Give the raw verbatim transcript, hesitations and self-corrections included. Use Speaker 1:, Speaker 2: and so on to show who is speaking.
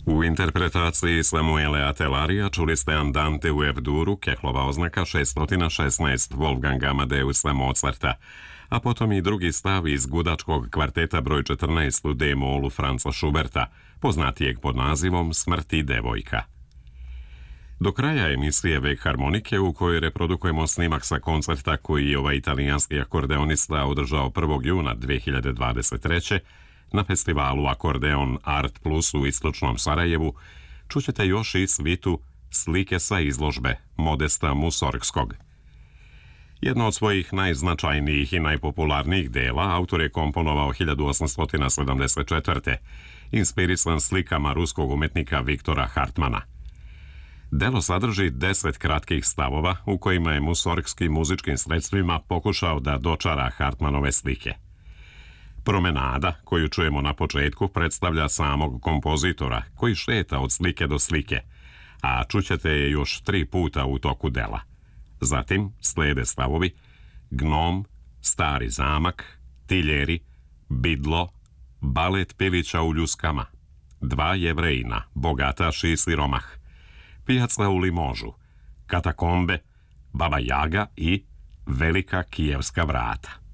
Speaker 1: U interpretaciji Samuele Atelarija čuli ste Andante u F-duru, Kehlova oznaka šest šesnaest Wolfganga Amadeusa Mozarta, a potom i drugi stav iz gudačkog kvarteta broj četrnaest u D-molu Franza Schuberta, poznatijeg pod nazivom Smrti devojka. Do kraja emisije Vek harmonike, u kojoj reprodukujemo snimak sa koncerta koji je ovaj italijanski akordeonista održao prvog juna dve hiljade dvadeset treće. na festivalu Akordeon Art Plus u istočnom Sarajevu, čućete još i svitu Slike sa izložbe Modesta Musorgskog. Jedno od svojih najznačajnijih i najpopularnijih dela autor je komponovao hiljadu osamsto sedamdeset četvrte. inspirisan slikama ruskog umetnika Viktora Hartmana. Delo sadrži deset kratkih stavova u kojima je Musorgski muzičkim sredstvima pokušao da dočara Hartmanove slike. Promenada, koju čujemo na početku, predstavlja samog kompozitora koji šeta od slike do slike, a čućete je još tri puta u toku dela. Zatim slede stavovi Gnom, Stari zamak, Tiljeri, Bidlo, Balet pilića u ljuskama, Dva jevrejina, Bogataš i siromah, Pijaca u Limožu, Katakombe, Baba Jaga i Velika kijevska vrata.